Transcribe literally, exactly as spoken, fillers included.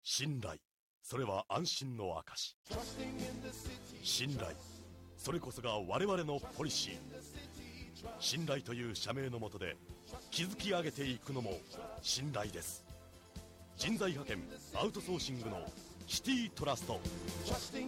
信頼、それは安心の証。信頼、それこそが我々のポリシー。信頼という社名の下で築き上げていくのも信頼です。人材派遣アウトソーシングのシティトラスト。